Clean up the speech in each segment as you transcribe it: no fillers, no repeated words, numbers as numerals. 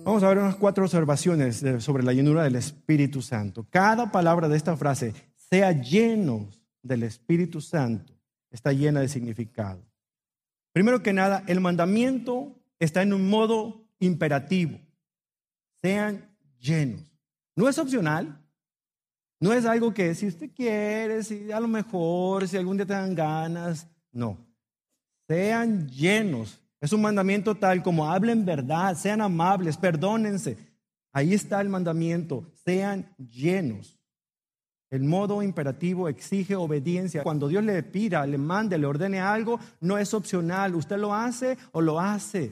Vamos a ver unas 4 observaciones sobre la llenura del Espíritu Santo. Cada palabra de esta frase, sea llenos del Espíritu Santo, está llena de significado. Primero que nada, el mandamiento está en un modo imperativo. Sean llenos. No es opcional. No es algo que si usted quiere, si a lo mejor, si algún día te dan ganas. No. Sean llenos. Es un mandamiento tal como hablen verdad, sean amables, perdónense. Ahí está el mandamiento. Sean llenos. El modo imperativo exige obediencia. Cuando Dios le pida, le mande, le ordene algo, no es opcional. Usted lo hace o lo hace.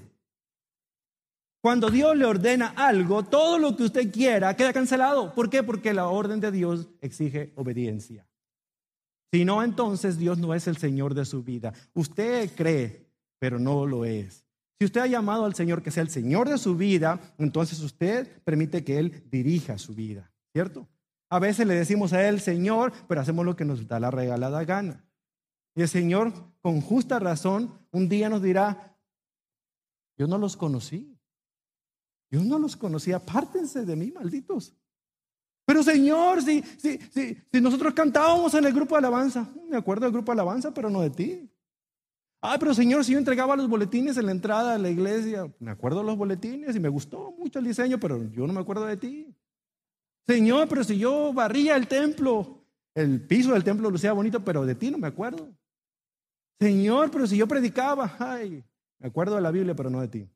Cuando Dios le ordena algo, todo lo que usted quiera queda cancelado. ¿Por qué? Porque la orden de Dios exige obediencia. Si no, entonces Dios no es el Señor de su vida. Usted cree, pero no lo es. Si usted ha llamado al Señor que sea el Señor de su vida, entonces usted permite que Él dirija su vida, ¿cierto? A veces le decimos a Él, Señor, pero hacemos lo que nos da la regalada gana. Y el Señor, con justa razón, un día nos dirá, yo no los conocí. Yo no los conocía, apártense de mí, malditos. Pero Señor, si nosotros cantábamos en el grupo de alabanza, me acuerdo del grupo de alabanza, pero no de ti. Pero Señor, si yo entregaba los boletines en la entrada de la iglesia, me acuerdo de los boletines y me gustó mucho el diseño, pero yo no me acuerdo de ti. Señor, pero si yo barría el templo, el piso del templo lucía bonito, pero de ti no me acuerdo. Señor, pero si yo predicaba, me acuerdo de la Biblia, pero no de ti.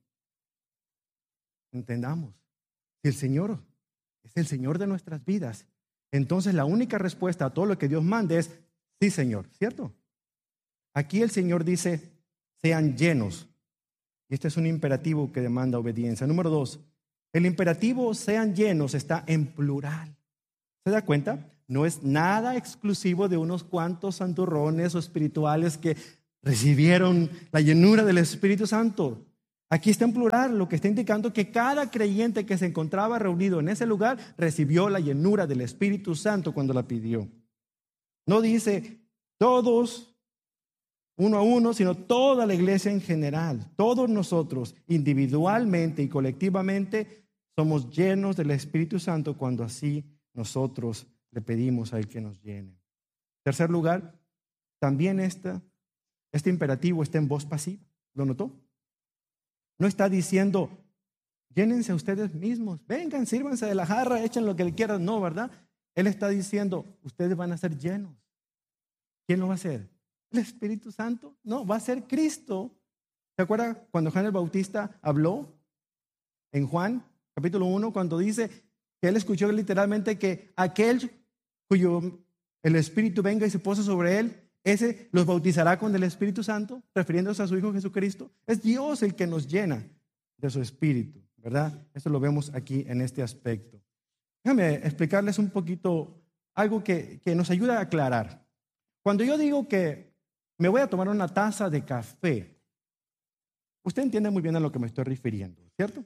Entendamos, si el Señor es el Señor de nuestras vidas, entonces la única respuesta a todo lo que Dios mande es sí, Señor, ¿cierto? Aquí el Señor dice, sean llenos. Y este es un imperativo que demanda obediencia. Número 2, el imperativo sean llenos está en plural. ¿Se da cuenta? No es nada exclusivo de unos cuantos santurrones o espirituales que recibieron la llenura del Espíritu Santo. Aquí está en plural, lo que está indicando que cada creyente que se encontraba reunido en ese lugar recibió la llenura del Espíritu Santo cuando la pidió. No dice todos, uno a uno, sino toda la iglesia en general. Todos nosotros, individualmente y colectivamente, somos llenos del Espíritu Santo cuando así nosotros le pedimos a Él que nos llene. En tercer lugar, también este imperativo está en voz pasiva. ¿Lo notó? No está diciendo, llénense ustedes mismos, vengan, sírvanse de la jarra, echen lo que quieran. No, ¿verdad? Él está diciendo, ustedes van a ser llenos. ¿Quién lo va a hacer? ¿El Espíritu Santo? No, va a ser Cristo. ¿Se acuerda cuando Juan el Bautista habló en Juan capítulo 1, cuando dice que él escuchó literalmente que aquel cuyo el Espíritu venga y se pose sobre él, ese los bautizará con el Espíritu Santo, refiriéndose a su Hijo Jesucristo? Es Dios el que nos llena de su Espíritu, ¿verdad? Eso lo vemos aquí en este aspecto. Déjame explicarles un poquito algo que nos ayuda a aclarar. Cuando yo digo que me voy a tomar una taza de café, usted entiende muy bien a lo que me estoy refiriendo, ¿cierto?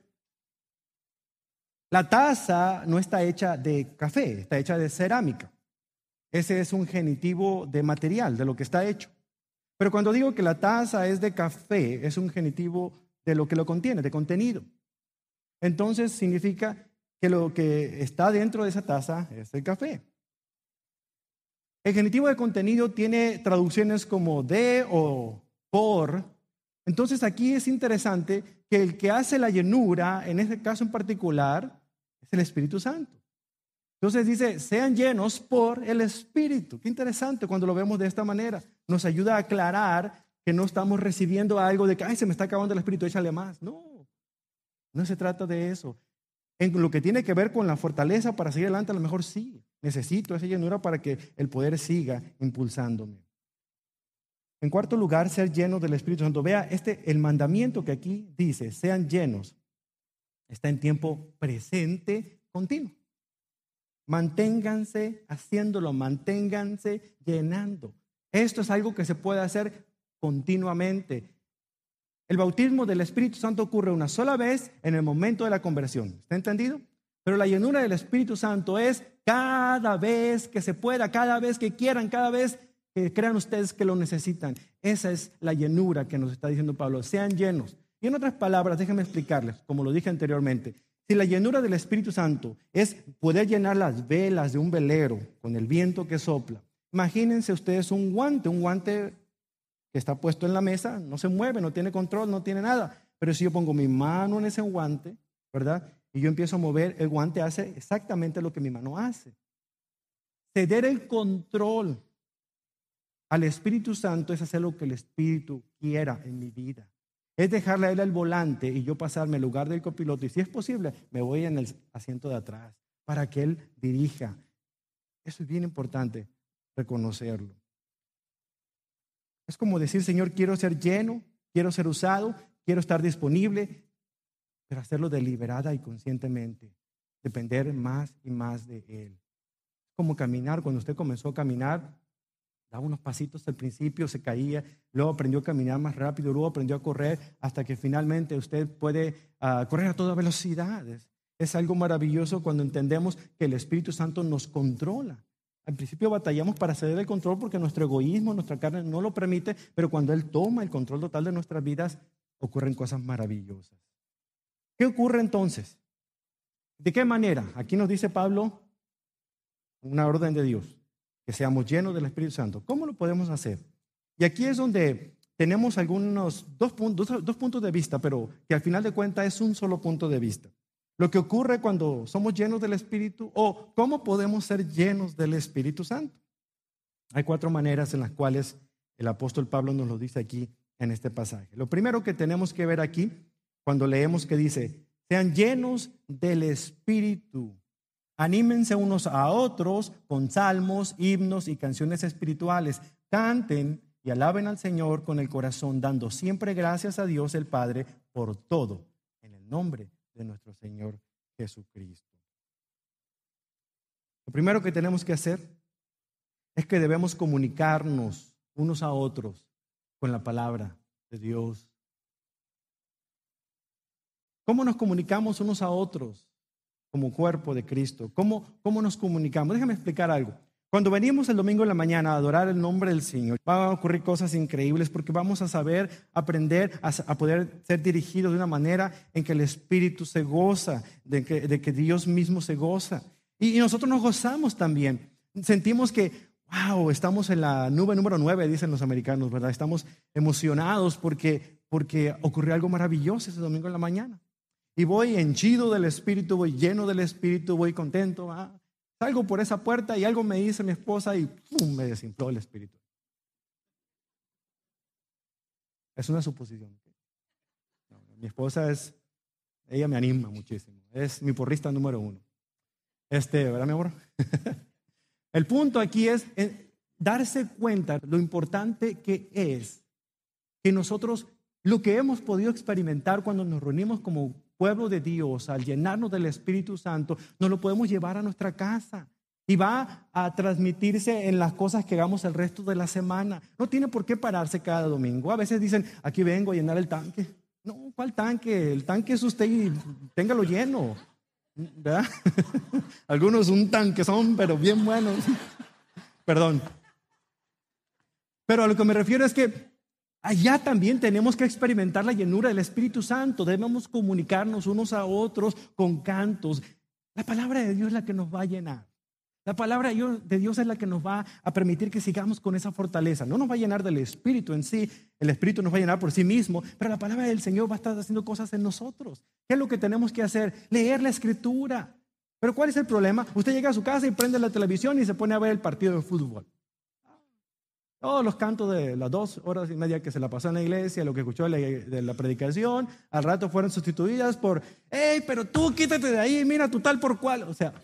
La taza no está hecha de café, está hecha de cerámica. Ese es un genitivo de material, de lo que está hecho. Pero cuando digo que la taza es de café, es un genitivo de lo que lo contiene, de contenido. Entonces significa que lo que está dentro de esa taza es el café. El genitivo de contenido tiene traducciones como de o por. Entonces aquí es interesante que el que hace la llenura, en este caso en particular, es el Espíritu Santo. Entonces dice, sean llenos por el Espíritu. Qué interesante cuando lo vemos de esta manera. Nos ayuda a aclarar que no estamos recibiendo algo de que, se me está acabando el Espíritu, échale más. No se trata de eso. En lo que tiene que ver con la fortaleza para seguir adelante, a lo mejor sí. Necesito esa llenura para que el poder siga impulsándome. En cuarto lugar, ser llenos del Espíritu Santo. Vea, el mandamiento que aquí dice, sean llenos, está en tiempo presente continuo. Manténganse haciéndolo, manténganse llenando. Esto es algo que se puede hacer continuamente. El bautismo del Espíritu Santo ocurre una sola vez en el momento de la conversión. ¿Está entendido? Pero la llenura del Espíritu Santo es cada vez que se pueda, cada vez que quieran, cada vez que crean ustedes que lo necesitan. Esa es la llenura que nos está diciendo Pablo. Sean llenos. Y en otras palabras, déjenme explicarles, como lo dije anteriormente. Si la llenura del Espíritu Santo es poder llenar las velas de un velero con el viento que sopla, imagínense ustedes un guante que está puesto en la mesa, no se mueve, no tiene control, no tiene nada. Pero si yo pongo mi mano en ese guante, ¿verdad? Y yo empiezo a mover, el guante hace exactamente lo que mi mano hace. Ceder el control al Espíritu Santo es hacer lo que el Espíritu quiera en mi vida. Es dejarle a Él el volante y yo pasarme al lugar del copiloto. Y si es posible, me voy en el asiento de atrás para que Él dirija. Eso es bien importante reconocerlo. Es como decir, Señor, quiero ser lleno, quiero ser usado, quiero estar disponible, pero hacerlo deliberada y conscientemente. Depender más y más de Él. Es como caminar. Cuando usted comenzó a caminar, daba unos pasitos al principio, se caía, luego aprendió a caminar más rápido, luego aprendió a correr, hasta que finalmente usted puede correr a toda velocidad. Es algo maravilloso cuando entendemos que el Espíritu Santo nos controla. Al principio batallamos para ceder el control porque nuestro egoísmo, nuestra carne no lo permite, pero cuando Él toma el control total de nuestras vidas, ocurren cosas maravillosas. ¿Qué ocurre entonces? ¿De qué manera? Aquí nos dice Pablo una orden de Dios, que seamos llenos del Espíritu Santo. ¿Cómo lo podemos hacer? Y aquí es donde tenemos algunos dos puntos de vista, pero que al final de cuentas es un solo punto de vista. Lo que ocurre cuando somos llenos del Espíritu o cómo podemos ser llenos del Espíritu Santo. Hay 4 maneras en las cuales el apóstol Pablo nos lo dice aquí en este pasaje. Lo primero que tenemos que ver aquí, cuando leemos que dice, sean llenos del Espíritu. Anímense unos a otros con salmos, himnos y canciones espirituales. Canten y alaben al Señor con el corazón, dando siempre gracias a Dios el Padre por todo, en el nombre de nuestro Señor Jesucristo. Lo primero que tenemos que hacer es que debemos comunicarnos unos a otros con la palabra de Dios. ¿Cómo nos comunicamos unos a otros como cuerpo de Cristo? ¿Cómo nos comunicamos? Déjame explicar algo. Cuando venimos el domingo en la mañana a adorar el nombre del Señor, van a ocurrir cosas increíbles porque vamos a saber, aprender a poder ser dirigidos de una manera en que el Espíritu se goza, de que Dios mismo se goza. Y nosotros nos gozamos también. Sentimos que, wow, estamos en la nube número 9, dicen los americanos, ¿verdad? Estamos emocionados porque ocurrió algo maravilloso ese domingo en la mañana. Y voy henchido del Espíritu, voy lleno del Espíritu, voy contento. Salgo por esa puerta y algo me dice mi esposa y ¡pum!, me desinfló el Espíritu. Es una suposición. Mi esposa ella me anima muchísimo. Es mi porrista número 1. ¿Verdad, mi amor? El punto aquí es darse cuenta lo importante que es que nosotros, lo que hemos podido experimentar cuando nos reunimos como pueblo de Dios, al llenarnos del Espíritu Santo, nos lo podemos llevar a nuestra casa y va a transmitirse en las cosas que hagamos el resto de la semana. No tiene por qué pararse cada domingo. A veces dicen, aquí vengo a llenar el tanque. No, ¿cuál tanque? El tanque es usted y téngalo lleno, ¿verdad? Algunos un tanque son, pero bien buenos. Perdón. Pero a lo que me refiero es que allá también tenemos que experimentar la llenura del Espíritu Santo. Debemos comunicarnos unos a otros con cantos. La palabra de Dios es la que nos va a llenar. La palabra de Dios es la que nos va a permitir que sigamos con esa fortaleza. No nos va a llenar del Espíritu en sí. El Espíritu nos va a llenar por sí mismo. Pero la palabra del Señor va a estar haciendo cosas en nosotros. ¿Qué es lo que tenemos que hacer? Leer la Escritura. Pero ¿cuál es el problema? Usted llega a su casa y prende la televisión y se pone a ver el partido de fútbol. Todos los cantos de las 2 horas y media que se la pasó en la iglesia, lo que escuchó de la predicación, al rato fueron sustituidas por, hey, pero tú quítate de ahí, mira tu tal por cual. O sea,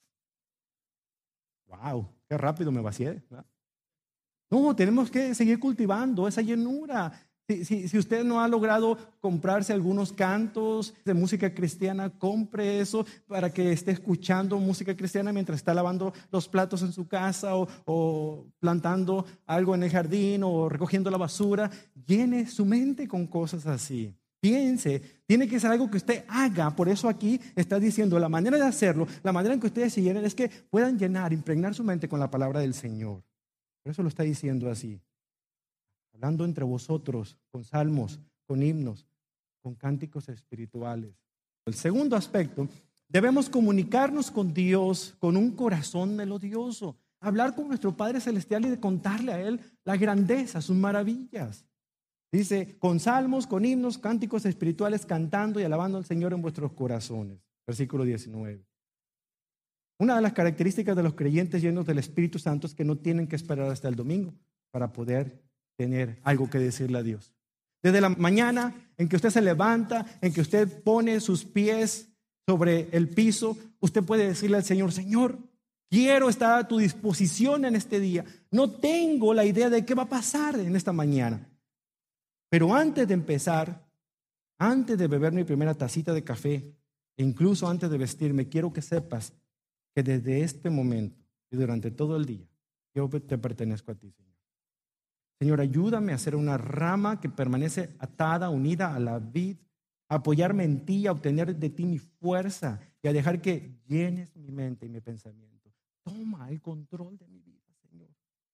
wow, qué rápido me vacié, ¿verdad? No, tenemos que seguir cultivando esa llenura. Si usted no ha logrado comprarse algunos cantos de música cristiana, compre eso para que esté escuchando música cristiana mientras está lavando los platos en su casa o plantando algo en el jardín o recogiendo la basura. Llene su mente con cosas así. Piense, tiene que ser algo que usted haga. Por eso aquí está diciendo la manera de hacerlo, la manera en que ustedes se llenen es que puedan impregnar su mente con la palabra del Señor. Por eso lo está diciendo así. Hablando entre vosotros con salmos, con himnos, con cánticos espirituales. El segundo aspecto, debemos comunicarnos con Dios con un corazón melodioso, hablar con nuestro Padre Celestial y de contarle a Él la grandeza, sus maravillas. Dice, con salmos, con himnos, cánticos espirituales, cantando y alabando al Señor en vuestros corazones. Versículo 19. Una de las características de los creyentes llenos del Espíritu Santo es que no tienen que esperar hasta el domingo para poder tener algo que decirle a Dios. Desde la mañana en que usted se levanta, en que usted pone sus pies sobre el piso, usted puede decirle al Señor, Señor, quiero estar a tu disposición en este día. No tengo la idea de qué va a pasar en esta mañana. Pero antes de empezar, antes de beber mi primera tacita de café, e incluso antes de vestirme, quiero que sepas que desde este momento y durante todo el día, yo te pertenezco a ti, Señor. Señor, ayúdame a ser una rama que permanece atada, unida a la vid, a apoyarme en ti, a obtener de ti mi fuerza y a dejar que llenes mi mente y mi pensamiento. Toma el control de mi vida, Señor.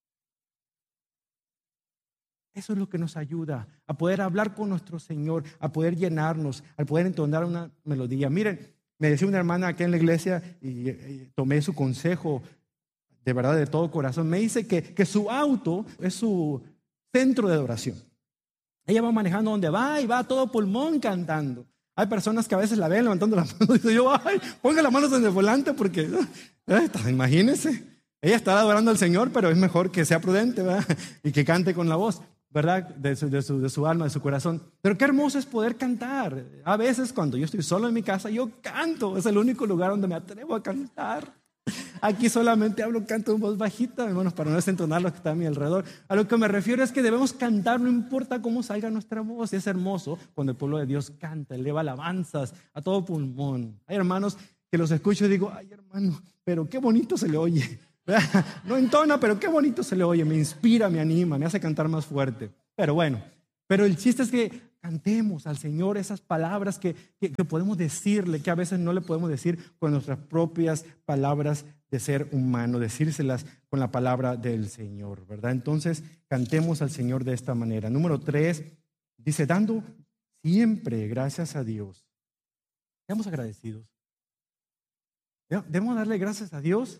Eso es lo que nos ayuda a poder hablar con nuestro Señor, a poder llenarnos, a poder entonar una melodía. Miren, me decía una hermana aquí en la iglesia y tomé su consejo de verdad de todo corazón. Me dice que su auto es su centro de adoración. Ella va manejando donde va y va a todo pulmón cantando. Hay personas que a veces la ven levantando las manos y dice yo, ay, ponga las manos en el volante porque, imagínense, ella está adorando al Señor, pero es mejor que sea prudente, ¿verdad? Y que cante con la voz, ¿verdad? De su alma, de su corazón. Pero qué hermoso es poder cantar. A veces cuando yo estoy solo en mi casa, yo canto. Es el único lugar donde me atrevo a cantar. Aquí solamente canto en voz bajita, hermanos, para no desentonar lo que está a mi alrededor. A lo que me refiero es que debemos cantar, no importa cómo salga nuestra voz. Es hermoso cuando el pueblo de Dios canta, eleva alabanzas a todo pulmón. Hay hermanos que los escucho y digo, ay hermano, pero qué bonito se le oye. No entona, pero qué bonito se le oye. Me inspira, me anima, me hace cantar más fuerte. Pero bueno, pero el chiste es que cantemos al Señor esas palabras que podemos decirle, que a veces no le podemos decir con nuestras propias palabras de ser humano, decírselas con la palabra del Señor, ¿verdad? Entonces, cantemos al Señor de esta manera. Número 3, dice, dando siempre gracias a Dios. Seamos agradecidos. Debemos darle gracias a Dios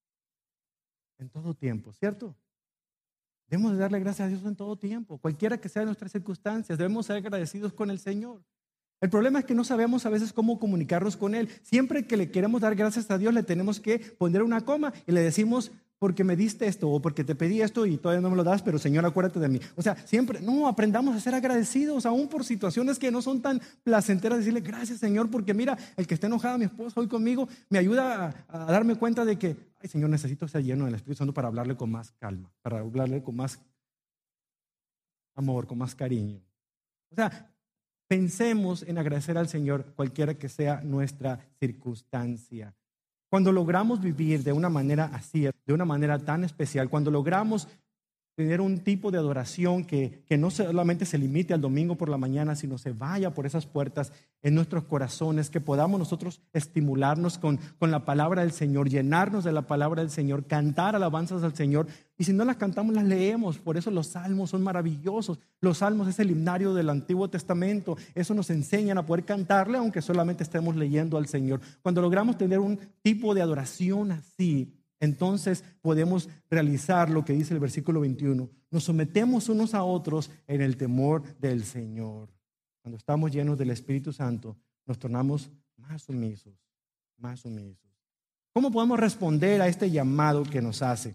en todo tiempo, ¿cierto? Debemos darle gracias a Dios en todo tiempo, cualquiera que sean nuestras circunstancias, debemos ser agradecidos con el Señor. El problema es que no sabemos a veces cómo comunicarnos con Él. Siempre que le queremos dar gracias a Dios, le tenemos que poner una coma y le decimos, porque me diste esto o porque te pedí esto y todavía no me lo das, pero Señor, acuérdate de mí. O sea, siempre, no, aprendamos a ser agradecidos, aún por situaciones que no son tan placenteras, decirle gracias, Señor, porque mira, el que está enojado, mi esposo hoy conmigo, me ayuda a darme cuenta de que, ay, Señor, necesito ser lleno del Espíritu Santo para hablarle con más calma, para hablarle con más amor, con más cariño. O sea, pensemos en agradecer al Señor cualquiera que sea nuestra circunstancia. Cuando logramos vivir de una manera así, de una manera tan especial, cuando logramos tener un tipo de adoración que no solamente se limite al domingo por la mañana, sino se vaya por esas puertas en nuestros corazones, que podamos nosotros estimularnos con la palabra del Señor, llenarnos de la palabra del Señor, cantar alabanzas al Señor. Y si no las cantamos, las leemos. Por eso los salmos son maravillosos. Los salmos es el himnario del Antiguo Testamento. Eso nos enseñan a poder cantarle, aunque solamente estemos leyendo al Señor. Cuando logramos tener un tipo de adoración así, entonces podemos realizar lo que dice el versículo 21. Nos sometemos unos a otros en el temor del Señor. Cuando estamos llenos del Espíritu Santo, nos tornamos más sumisos, más sumisos. ¿Cómo podemos responder a este llamado que nos hace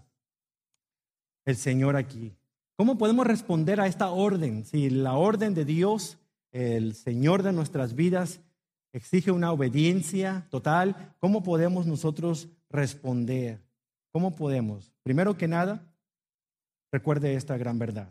el Señor aquí? ¿Cómo podemos responder a esta orden? Si la orden de Dios, el Señor de nuestras vidas, exige una obediencia total, ¿cómo podemos nosotros responder? ¿Cómo podemos? Primero que nada, recuerde esta gran verdad.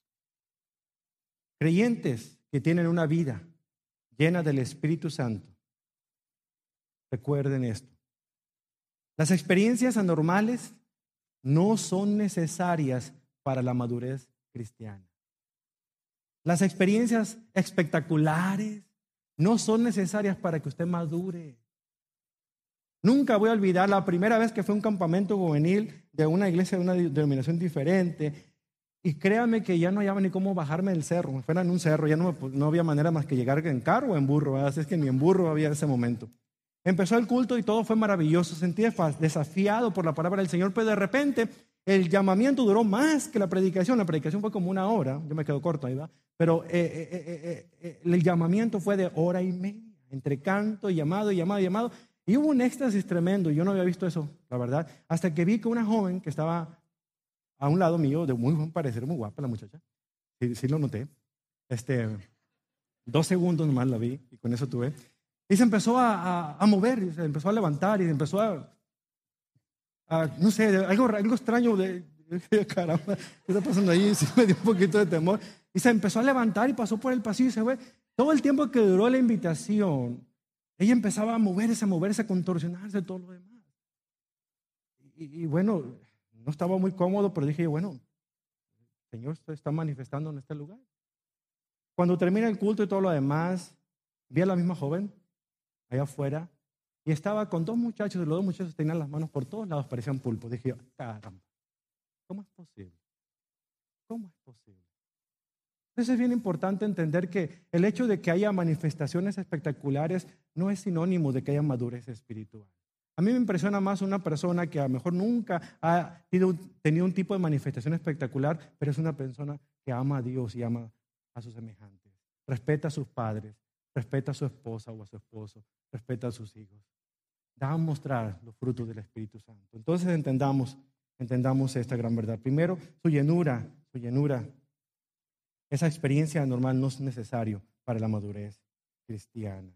Creyentes que tienen una vida llena del Espíritu Santo, recuerden esto. Las experiencias anormales no son necesarias para la madurez cristiana. Las experiencias espectaculares no son necesarias para que usted madure. Nunca voy a olvidar la primera vez que fue a un campamento juvenil de una iglesia de una denominación diferente Y créanme que ya no hallaba ni cómo bajarme del cerro. Me fuera en un cerro, ya no había manera más que llegar en carro o en burro, ¿verdad? Así es que ni en burro había en ese momento. Empezó el culto y todo fue maravilloso. Sentí desafiado por la palabra del Señor, pero de repente el llamamiento duró más que la predicación. La predicación fue como 1 hora, yo me quedo corto ahí, ¿va? Pero el llamamiento fue de 1 hora y media, entre canto y llamado y llamado y llamado. Y hubo un éxtasis tremendo, yo no había visto eso, la verdad, hasta que vi que una joven que estaba a un lado mío, de muy buen parecer, muy guapa la muchacha, sí lo noté, 2 segundos nomás la vi y con eso tuve, y se empezó a mover, y se empezó a levantar y se empezó a no sé, algo extraño de caramba, ¿qué está pasando ahí? Sí me dio un poquito de temor, y se empezó a levantar y pasó por el pasillo y se fue. Todo el tiempo que duró la invitación, ella empezaba a moverse, a contorsionarse, todo lo demás. Y bueno, no estaba muy cómodo, pero dije, bueno, el Señor se está manifestando en este lugar. Cuando termina el culto y todo lo demás, vi a la misma joven allá afuera y estaba con 2 muchachos, y los 2 muchachos tenían las manos por todos lados, parecían pulpos. Dije, caramba, ¿cómo es posible? ¿Cómo es posible? Entonces es bien importante entender que el hecho de que haya manifestaciones espectaculares no es sinónimo de que haya madurez espiritual. A mí me impresiona más una persona que a lo mejor nunca ha tenido un tipo de manifestación espectacular, pero es una persona que ama a Dios y ama a sus semejantes. Respeta a sus padres, respeta a su esposa o a su esposo, respeta a sus hijos. Da a mostrar los frutos del Espíritu Santo. Entonces entendamos esta gran verdad. Primero, su llenura. Esa experiencia normal no es necesario para la madurez cristiana.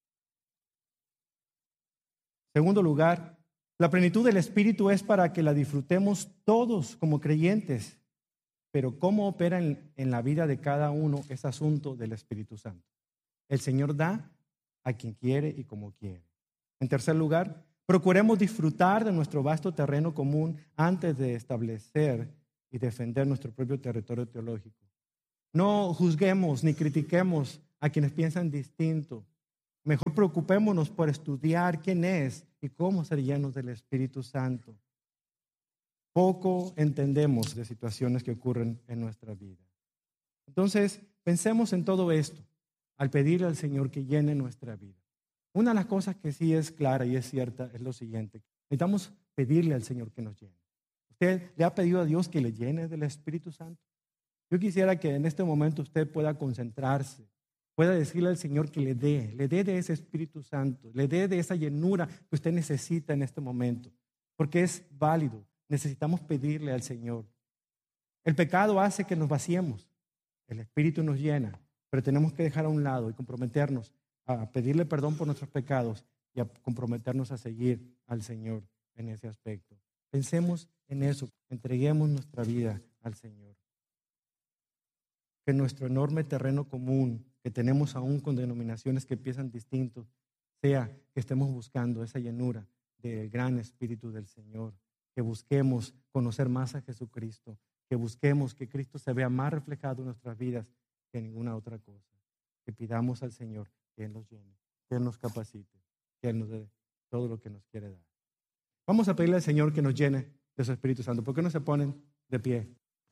Segundo lugar, la plenitud del Espíritu es para que la disfrutemos todos como creyentes, pero cómo opera en la vida de cada uno es asunto del Espíritu Santo. El Señor da a quien quiere y como quiere. En tercer lugar, procuremos disfrutar de nuestro vasto terreno común antes de establecer y defender nuestro propio territorio teológico. No juzguemos ni critiquemos a quienes piensan distinto. Mejor preocupémonos por estudiar quién es y cómo ser llenos del Espíritu Santo. Poco entendemos de situaciones que ocurren en nuestra vida. Entonces, pensemos en todo esto al pedirle al Señor que llene nuestra vida. Una de las cosas que sí es clara y es cierta es lo siguiente. Necesitamos pedirle al Señor que nos llene. ¿Usted le ha pedido a Dios que le llene del Espíritu Santo? Yo quisiera que en este momento usted pueda concentrarse, pueda decirle al Señor que le dé de ese Espíritu Santo, le dé de esa llenura que usted necesita en este momento, porque es válido. Necesitamos pedirle al Señor. El pecado hace que nos vaciemos, el Espíritu nos llena, pero tenemos que dejar a un lado y comprometernos a pedirle perdón por nuestros pecados y a comprometernos a seguir al Señor en ese aspecto. Pensemos en eso, entreguemos nuestra vida al Señor. Que nuestro enorme terreno común que tenemos aún con denominaciones que piensan distintos, sea que estemos buscando esa llenura del gran Espíritu del Señor, que busquemos conocer más a Jesucristo, que busquemos que Cristo se vea más reflejado en nuestras vidas que en ninguna otra cosa. Que pidamos al Señor que Él nos llene, que Él nos capacite, que Él nos dé todo lo que nos quiere dar. Vamos a pedirle al Señor que nos llene de su Espíritu Santo. ¿Por qué no se ponen de pie?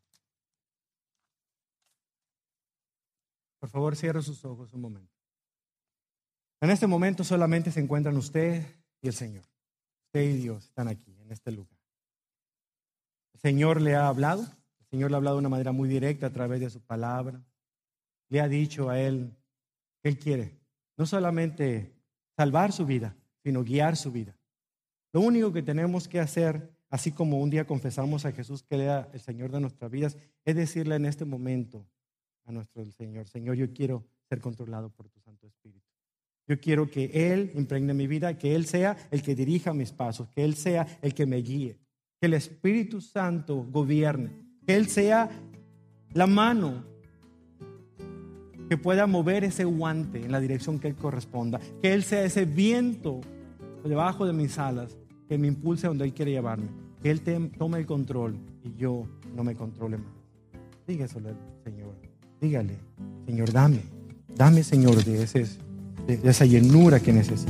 Por favor, cierre sus ojos un momento. En este momento solamente se encuentran usted y el Señor. Usted y Dios están aquí, en este lugar. El Señor le ha hablado. El Señor le ha hablado de una manera muy directa a través de su palabra. Le ha dicho a Él que Él quiere no solamente salvar su vida, sino guiar su vida. Lo único que tenemos que hacer, así como un día confesamos a Jesús que era el Señor de nuestras vidas, es decirle en este momento a nuestro Señor: Señor, yo quiero ser controlado por tu Santo Espíritu. Yo quiero que Él impregne mi vida, que Él sea el que dirija mis pasos, que Él sea el que me guíe, que el Espíritu Santo gobierne, que Él sea la mano que pueda mover ese guante en la dirección que Él corresponda, que Él sea ese viento debajo de mis alas que me impulse a donde Él quiere llevarme, que Él tome el control y yo no me controle más. Dígaselo al Señor, dígale: Señor, dame Señor de esa llenura que necesito.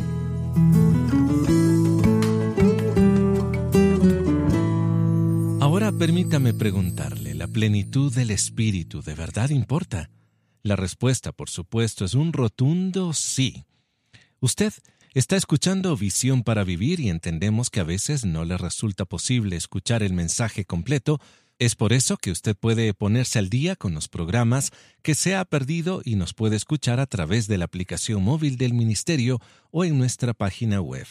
Ahora permítame preguntarle, la plenitud del Espíritu de verdad importa? La respuesta, por supuesto, es un rotundo sí. Usted está escuchando Visión para Vivir y entendemos que a veces no le resulta posible escuchar el mensaje completo. Es por eso que usted puede ponerse al día con los programas que se ha perdido y nos puede escuchar a través de la aplicación móvil del Ministerio o en nuestra página web,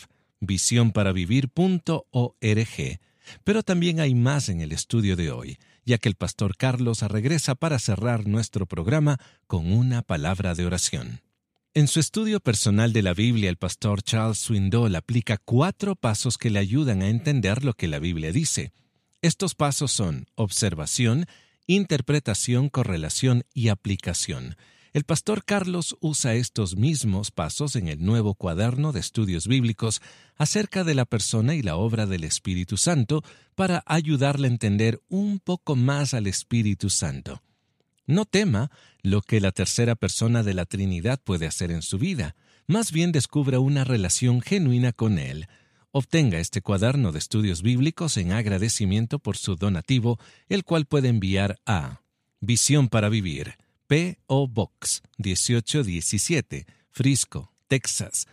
visionparavivir.org. Pero también hay más en el estudio de hoy, ya que el pastor Carlos regresa para cerrar nuestro programa con una palabra de oración. En su estudio personal de la Biblia, el pastor Charles Swindoll aplica 4 pasos que le ayudan a entender lo que la Biblia dice. Estos pasos son observación, interpretación, correlación y aplicación. El pastor Carlos usa estos mismos pasos en el nuevo cuaderno de estudios bíblicos acerca de la persona y la obra del Espíritu Santo para ayudarle a entender un poco más al Espíritu Santo. No tema lo que la tercera persona de la Trinidad puede hacer en su vida, más bien descubra una relación genuina con Él. Obtenga este cuaderno de estudios bíblicos en agradecimiento por su donativo, el cual puede enviar a Visión para Vivir, P.O. Box 1817, Frisco, Texas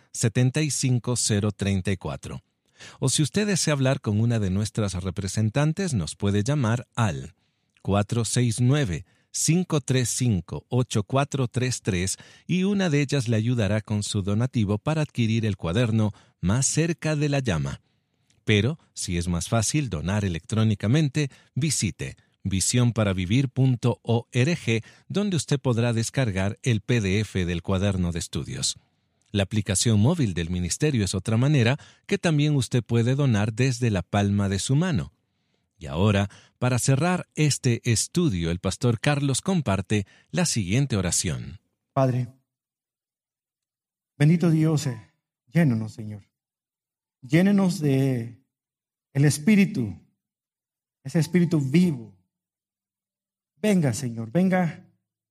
75034. O si usted desea hablar con una de nuestras representantes, nos puede llamar al 469-535-8433 y una de ellas le ayudará con su donativo para adquirir el cuaderno Más cerca de la llama. Pero, si es más fácil donar electrónicamente, visite visionparavivir.org, donde usted podrá descargar el PDF del cuaderno de estudios. La aplicación móvil del ministerio es otra manera que también usted puede donar desde la palma de su mano. Y ahora, para cerrar este estudio, el pastor Carlos comparte la siguiente oración. Padre, bendito Dios, llénanos, Señor. Llénenos de el Espíritu, ese Espíritu vivo. Venga, Señor, venga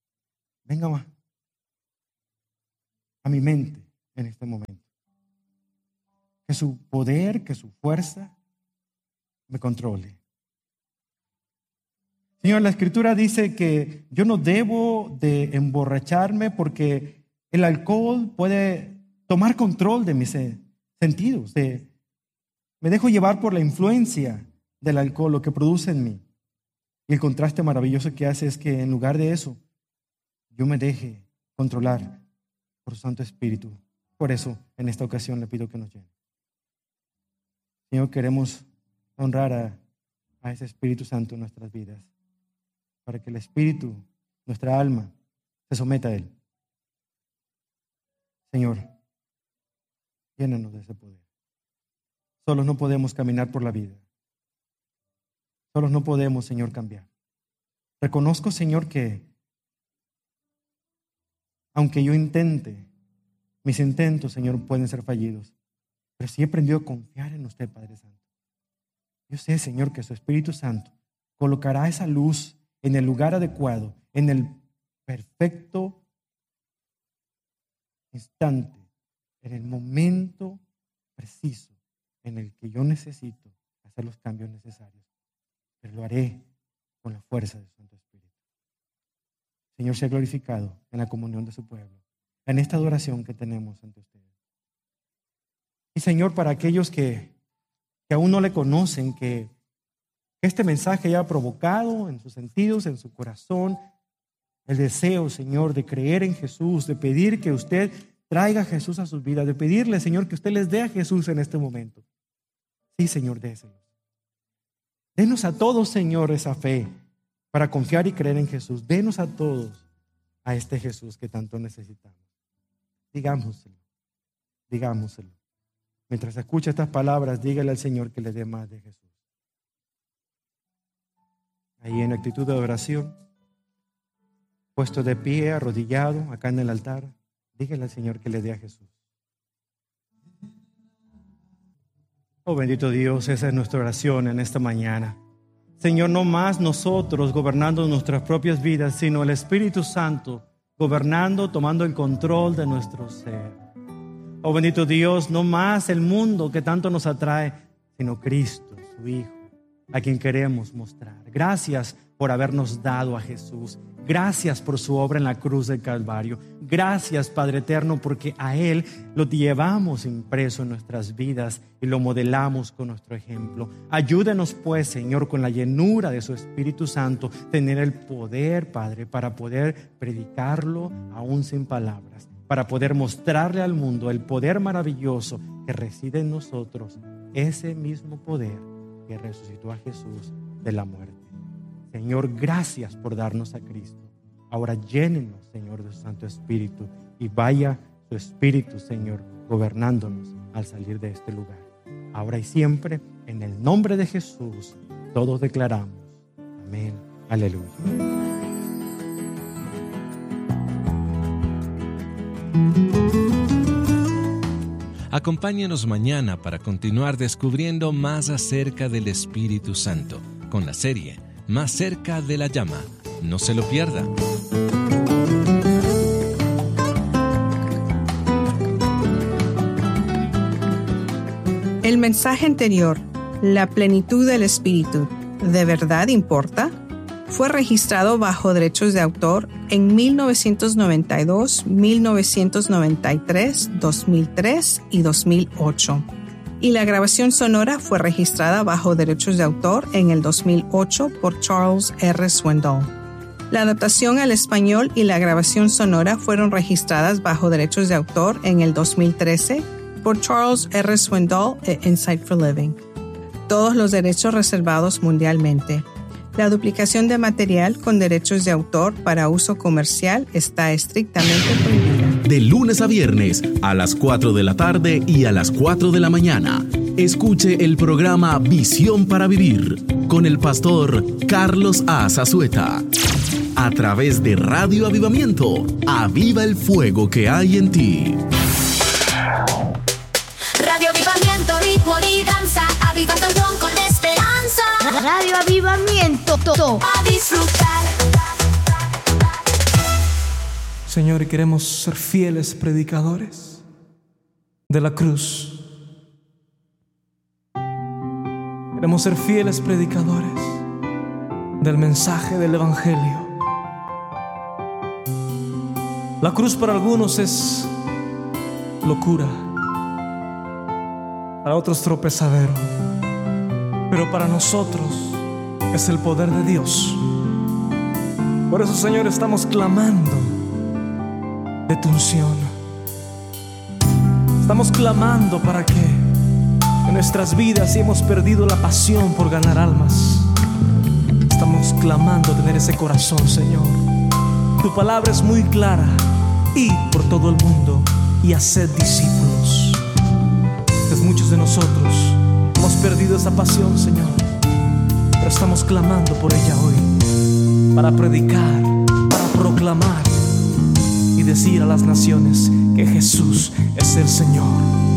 a mi mente en este momento. Que su poder, que su fuerza me controle. Señor, la Escritura dice que yo no debo de emborracharme porque el alcohol puede tomar control de mis sentidos. Me dejo llevar por la influencia del alcohol, lo que produce en mí. Y el contraste maravilloso que hace es que en lugar de eso, yo me deje controlar por su Santo Espíritu. Por eso, en esta ocasión le pido que nos llene. Señor, queremos honrar a ese Espíritu Santo en nuestras vidas, para que el Espíritu, nuestra alma, se someta a Él. Señor, llénanos de ese poder. Solos no podemos caminar por la vida. Solos no podemos, Señor, cambiar. Reconozco, Señor, que aunque yo intente, mis intentos, Señor, pueden ser fallidos. Pero sí he aprendido a confiar en usted, Padre Santo. Yo sé, Señor, que su Espíritu Santo colocará esa luz en el lugar adecuado, en el perfecto instante, en el momento preciso en el que yo necesito hacer los cambios necesarios. Pero lo haré con la fuerza del Santo Espíritu. Señor, sea glorificado en la comunión de su pueblo, en esta adoración que tenemos ante usted. Y Señor, para aquellos que aún no le conocen, que este mensaje haya provocado en sus sentidos, en su corazón, el deseo, Señor, de creer en Jesús, de pedir que usted traiga a Jesús a sus vidas, de pedirle, Señor, que usted les dé a Jesús en este momento. Sí, Señor, déselo. Denos a todos, Señor, esa fe para confiar y creer en Jesús. Denos a todos a este Jesús que tanto necesitamos. Digámoselo. Mientras escucha estas palabras, dígale al Señor que le dé más de Jesús. Ahí en actitud de oración, puesto de pie, arrodillado, acá en el altar, dígale al Señor que le dé a Jesús. Oh, bendito Dios, esa es nuestra oración en esta mañana. Señor, no más nosotros gobernando nuestras propias vidas, sino el Espíritu Santo gobernando, tomando el control de nuestro ser. Oh, bendito Dios, no más el mundo que tanto nos atrae, sino Cristo, su Hijo, a quien queremos mostrar. Gracias por habernos dado a Jesús. Gracias por su obra en la cruz del Calvario. Gracias, Padre eterno, porque a Él lo llevamos impreso en nuestras vidas y lo modelamos con nuestro ejemplo. Ayúdenos, pues, Señor, con la llenura de su Espíritu Santo, tener el poder, Padre, para poder predicarlo aún sin palabras, para poder mostrarle al mundo el poder maravilloso que reside en nosotros, ese mismo poder que resucitó a Jesús de la muerte. Señor, gracias por darnos a Cristo. Ahora llénenos, Señor, de su Santo Espíritu y vaya su Espíritu, Señor, gobernándonos al salir de este lugar. Ahora y siempre, en el nombre de Jesús, todos declaramos. Amén. Aleluya. Acompáñenos mañana para continuar descubriendo más acerca del Espíritu Santo con la serie Más cerca de la llama. No se lo pierda. El mensaje anterior, la plenitud del Espíritu, ¿de verdad importa? Fue registrado bajo derechos de autor en 1992, 1993, 2003 y 2008. Y la grabación sonora fue registrada bajo derechos de autor en el 2008 por Charles R. Swindoll. La adaptación al español y la grabación sonora fueron registradas bajo derechos de autor en el 2013 por Charles R. Swindoll e Insight for Living. Todos los derechos reservados mundialmente. La duplicación de material con derechos de autor para uso comercial está estrictamente prohibida. De lunes a viernes a las 4 de la tarde y a las 4 de la mañana. Escuche el programa Visión para Vivir con el pastor Carlos A. Zazueta. A través de Radio Avivamiento, aviva el fuego que hay en ti. Radio Avivamiento, ritmo y danza, avivando el don con esperanza. Radio Avivamiento, A disfrutar. Señor, y queremos ser fieles predicadores de la cruz. Queremos ser fieles predicadores del mensaje del Evangelio. La cruz para algunos es locura, para otros tropezadero, pero para nosotros es el poder de Dios. Por eso, Señor, estamos clamando de tu unción. Estamos clamando para que en nuestras vidas, si hemos perdido la pasión por ganar almas, estamos clamando tener ese corazón, Señor. Tu palabra es muy clara: id por todo el mundo y haced discípulos. Pues muchos de nosotros hemos perdido esa pasión, Señor, pero estamos clamando por ella hoy, para predicar, para proclamar y decir a las naciones que Jesús es el Señor.